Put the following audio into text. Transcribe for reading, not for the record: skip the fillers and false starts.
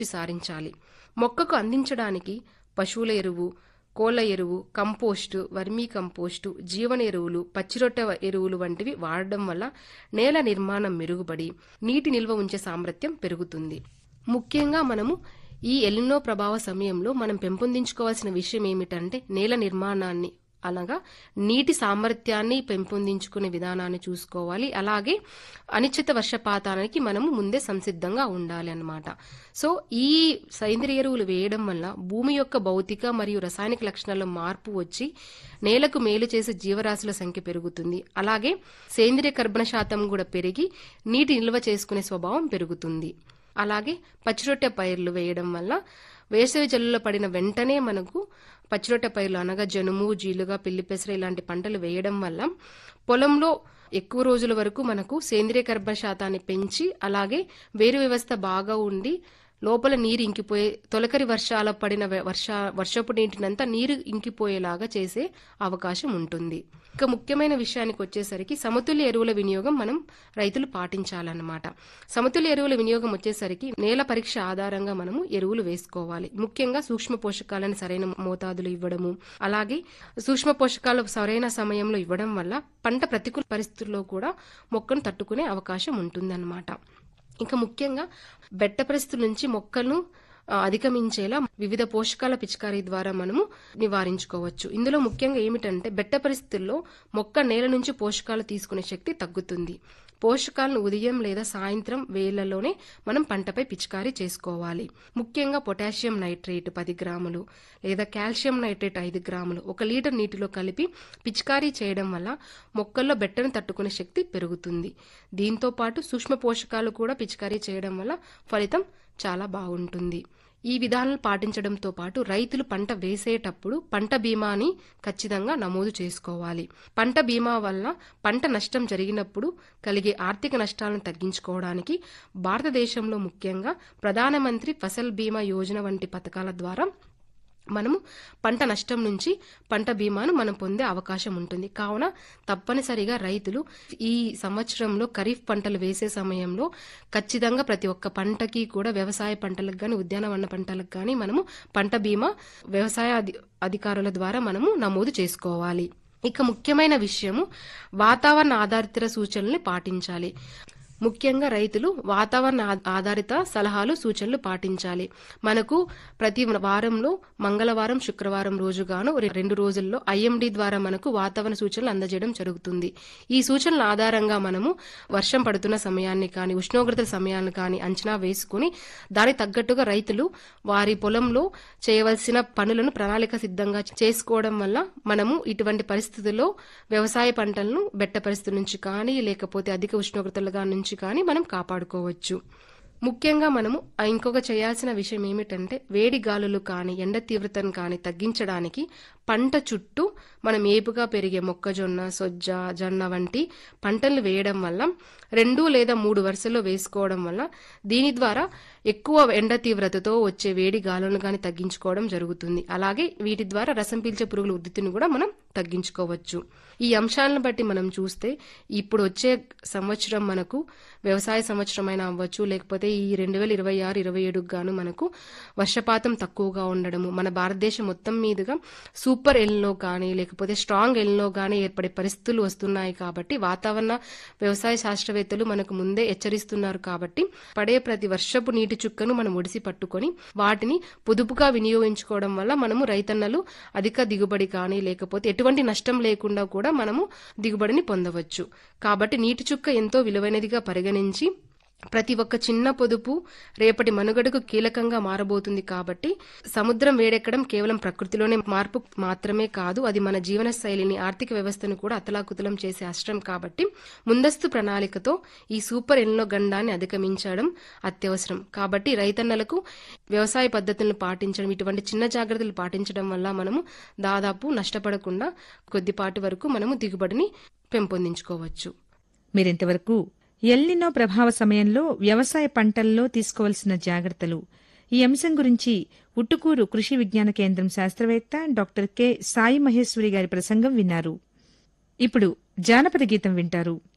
సారించాలి. మొక్కకు అందించడానికి పశువుల ఎరువు, కోళ్ల ఎరువు, కంపోస్టు, వర్మీ కంపోస్టు, జీవన ఎరువులు, పచ్చిరొట్టె ఎరువులు వంటివి వాడడం వల్ల నేల నిర్మాణం మెరుగుపడి నీటి నిల్వ ఉంచే సామర్థ్యం పెరుగుతుంది. ముఖ్యంగా మనము ఈ ఎల్నినో ప్రభావ సమయంలో మనం పెంపొందించుకోవాల్సిన విషయం ఏమిటంటే నేల నిర్మాణాన్ని, అనగా నీటి సామర్థ్యాన్ని పెంపొందించుకునే విధానాన్ని చూసుకోవాలి. అలాగే అనిశ్చిత వర్షపాతానికి మనము ముందే సంసిద్ధంగా ఉండాలి అన్నమాట. సో ఈ సేంద్రియ ఎరువులు వేయడం వల్ల భూమి యొక్క భౌతిక మరియు రసాయనిక లక్షణాల్లో మార్పు వచ్చి నేలకు మేలు చేసే జీవరాశుల సంఖ్య పెరుగుతుంది. అలాగే సేంద్రియ కర్బన శాతం కూడా పెరిగి నీటి నిల్వ చేసుకునే స్వభావం పెరుగుతుంది. అలాగే పచ్చిరొట్టె పైర్లు వేయడం వల్ల వేసవి జల్లులో పడిన వెంటనే మనకు పచ్చిరొట్టె పైర్లు అనగా జనుము, జీలుగా, పిల్లిపెసర ఇలాంటి పంటలు వేయడం వల్ల పొలంలో ఎక్కువ రోజుల వరకు మనకు సేంద్రియ కర్బన శాతాన్ని పెంచి అలాగే వేరు వ్యవస్థ బాగా ఉండి లోపల నీరు ఇంకిపోయే తొలకరి వర్షాల పడిన వర్షపు నీటినంతా నీరు ఇంకిపోయేలాగా చేసే అవకాశం ఉంటుంది. ఇక ముఖ్యమైన విషయానికి వచ్చేసరికి సమతుల్య ఎరువుల వినియోగం మనం రైతులు పాటించాలన్నమాట. సమతుల్య ఎరువుల వినియోగం వచ్చేసరికి నేల పరీక్ష ఆధారంగా మనము ఎరువులు వేసుకోవాలి. ముఖ్యంగా సూక్ష్మ పోషకాలను సరైన మోతాదులు ఇవ్వడము, అలాగే సూక్ష్మ పోషకాలు సరైన సమయంలో ఇవ్వడం వల్ల పంట ప్రతికూల పరిస్థితుల్లో కూడా మొక్కను తట్టుకునే అవకాశం ఉంటుందన్నమాట. ఇంకా ముఖ్యంగా బెట్ట పరిస్థితుల నుంచి మొక్కలను అధిగమించేలా వివిధ పోషకాల పిచికారీ ద్వారా మనము నివారించుకోవచ్చు. ఇందులో ముఖ్యంగా ఏమిటంటే బెట్ట పరిస్థితుల్లో మొక్క నేల నుంచి పోషకాలు తీసుకునే శక్తి తగ్గుతుంది. పోషకాలను ఉదయం లేదా సాయంత్రం వేళ్లలోనే మనం పంటపై పిచికారీ చేసుకోవాలి. ముఖ్యంగా పొటాషియం నైట్రేట్ 10 గ్రాములు లేదా కాల్షియం నైట్రేట్ 5 గ్రాములు 1 లీటర్ నీటిలో కలిపి పిచికారీ చేయడం వల్ల మొక్కల్లో బెట్టను తట్టుకునే శక్తి పెరుగుతుంది. దీంతో పాటు సూక్ష్మ పోషకాలు కూడా పిచికారీ చేయడం వల్ల ఫలితం చాలా బాగుంటుంది. ఈ విధానాలు పాటించడంతో పాటు రైతులు పంట వేసేటప్పుడు పంట బీమాని ఖచ్చితంగా నమోదు చేసుకోవాలి. పంట బీమా వల్ల పంట నష్టం జరిగినప్పుడు కలిగే ఆర్థిక నష్టాలను తగ్గించుకోవడానికి భారతదేశంలో ముఖ్యంగా ప్రధానమంత్రి ఫసల్ బీమా యోజన వంటి పథకాల ద్వారా మనము పంట నష్టం నుంచి పంట బీమాను మనం పొందే అవకాశం ఉంటుంది. కావున తప్పనిసరిగా రైతులు ఈ సంవత్సరంలో ఖరీఫ్ పంటలు వేసే సమయంలో ఖచ్చితంగా ప్రతి ఒక్క పంటకి కూడా వ్యవసాయ పంటలకు గాని ఉద్యానవన పంటలకు గాని మనము పంట బీమా వ్యవసాయ అధికారుల ద్వారా మనము నమోదు చేసుకోవాలి. ఇక ముఖ్యమైన విషయము వాతావరణ ఆధారిత సూచనల్ని పాటించాలి. ముఖ్యంగా రైతులు వాతావరణ ఆధారిత సలహాలు, సూచనలు పాటించాలి. మనకు ప్రతి వారంలో మంగళవారం, శుక్రవారం రోజుగాను 2 రోజుల్లో IMD ద్వారా మనకు వాతావరణ సూచనలు అందజేయడం జరుగుతుంది. ఈ సూచనల ఆధారంగా మనము వర్షం పడుతున్న సమయాన్ని కానీ ఉష్ణోగ్రతల సమయాన్ని కానీ అంచనా వేసుకుని దానికి తగ్గట్టుగా రైతులు వారి పొలంలో చేయవలసిన పనులను ప్రణాళిక సిద్ధంగా చేసుకోవడం వల్ల మనము ఇటువంటి పరిస్థితుల్లో వ్యవసాయ పంటలను బెట్ట పరిస్థితుల నుంచి కానీ లేకపోతే అధిక ఉష్ణోగ్రతలుగా నుంచి కానీ మనం కాపాడుకోవచ్చు. ముఖ్యంగా మనము ఇంకొక చేయాల్సిన విషయం ఏమిటంటే వేడి గాలులు కానీ ఎండ తీవ్రతను కానీ తగ్గించడానికి పంట చుట్టూ మనం ఏపుగా పెరిగే మొక్కజొన్న, సొజ్జ, జొన్న వంటి పంటలు వేయడం వల్ల 2 లేదా 3 వరుసల్లో వేసుకోవడం వల్ల దీని ద్వారా ఎక్కువ ఎండ తీవ్రతతో వచ్చే వేడి గాలులను కానీ తగ్గించుకోవడం జరుగుతుంది. అలాగే వీటి ద్వారా రసం పీల్చే పురుగుల ఉధృతిని కూడా మనం తగ్గించుకోవచ్చు. ఈ అంశాలను బట్టి మనం చూస్తే ఇప్పుడు వచ్చే సంవత్సరం మనకు వ్యవసాయ సంవత్సరం అయినా అవ్వచ్చు, లేకపోతే ఈ 2026-27 గాను మనకు వర్షపాతం తక్కువగా ఉండడము, మన భారతదేశం మొత్తం మీదుగా సూపర్ ఎల్నినో కానీ లేకపోతే స్ట్రాంగ్ ఎల్నినో కానీ ఏర్పడే పరిస్థితులు వస్తున్నాయి. కాబట్టి వాతావరణ వ్యవసాయ శాస్త్రవేత్తలు మనకు ముందే హెచ్చరిస్తున్నారు. కాబట్టి పడే ప్రతి వర్షపు నీటి చుక్కను మనం ఒడిసి పట్టుకొని వాటిని పొదుపుగా వినియోగించుకోవడం వల్ల మనము రైతన్నలు అధిక దిగుబడి కానీ లేకపోతే ఎటువంటి నష్టం లేకుండా కూడా మనము దిగుబడిని పొందవచ్చు. కాబట్టి నీటి చుక్క ఎంతో విలువైనదిగా పరిగణించి ప్రతి ఒక్క చిన్న పొదుపు రేపటి మనుగడకు కీలకంగా మారబోతుంది. కాబట్టి సముద్రం వేడెక్కడం కేవలం ప్రకృతిలోనే మార్పు మాత్రమే కాదు, అది మన జీవన శైలిని, ఆర్థిక వ్యవస్థను కూడా అతలాకుతలం చేసే అస్త్రం. కాబట్టి ముందస్తు ప్రణాళికతో ఈ సూపర్ ఎల్నినో గండాన్ని అధిగమించడం అత్యవసరం. కాబట్టి రైతన్నలకు వ్యవసాయ పద్ధతులను పాటించడం, ఇటువంటి చిన్న జాగ్రత్తలు పాటించడం వల్ల మనము దాదాపు నష్టపడకుండా కొద్దిపాటి వరకు మనము దిగుబడిని పెంపొందించుకోవచ్చు. మీరింతవరకు ఎల్నినో ప్రభావ సమయంలో వ్యవసాయ పంటల్లో తీసుకోవాల్సిన జాగ్రత్తలు ఈ అంశం గురించి ఉట్టుకూరు కృషి విజ్ఞాన కేంద్రం శాస్త్రవేత్త డాక్టర్ కె సాయి మహేశ్వరి గారి ప్రసంగం విన్నారు. ఇప్పుడు జానపద గీతం వింటారు.